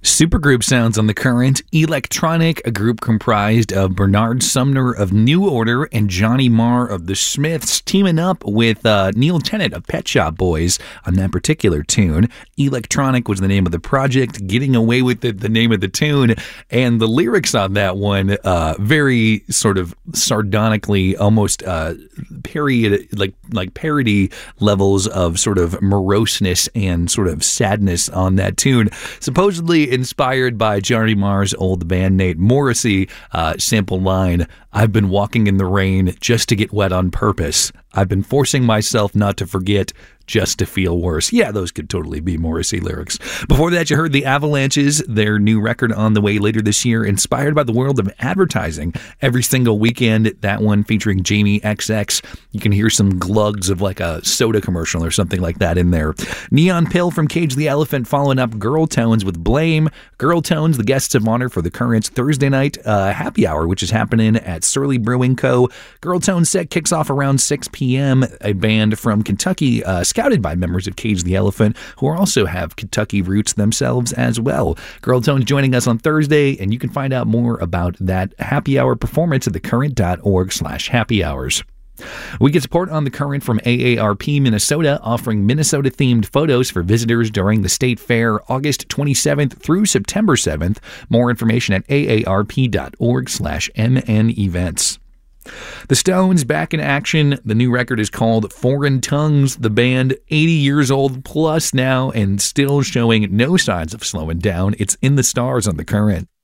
Supergroup sounds on the Current. Electronic, a group comprised of Bernard Sumner of New Order and Johnny Marr of the Smiths, teaming up with Neil Tennant of Pet Shop Boys on that particular tune. Electronic was the name of the project, Getting Away with It, the name of the tune, and the lyrics on that one, very sort of sardonically, almost parody levels of sort of moroseness and sort of sadness on that tune. Supposedly inspired by Johnny Marr's old bandmate Morrissey sample line, "I've been walking in the rain just to get wet on purpose. I've been forcing myself not to forget just to feel worse." Yeah, those could totally be Morrissey lyrics. Before that, you heard the Avalanches, their new record on the way later this year, inspired by the world of advertising. Every single weekend, that one featuring Jamie XX. You can hear some glugs of like a soda commercial or something like that in there. Neon Pill from Cage the Elephant following up Girl Tones with Blame. Girl Tones, the guests of honor for the Current's Thursday night happy hour, which is happening at Surly Brewing Co. Girl Tones set kicks off around 6 p.m. A band from Kentucky, scouted by members of Cage the Elephant, who also have Kentucky roots themselves as well. Girl Tones joining us on Thursday, and you can find out more about that happy hour performance at thecurrent.org/happy hours. We get support on the Current from AARP Minnesota, offering Minnesota-themed photos for visitors during the State Fair, August 27th through September 7th. More information at aarp.org/MN events. The Stones back in action. The new record is called Foreign Tongues. The band, 80 years old plus now and still showing no signs of slowing down. It's in the stars on the Current.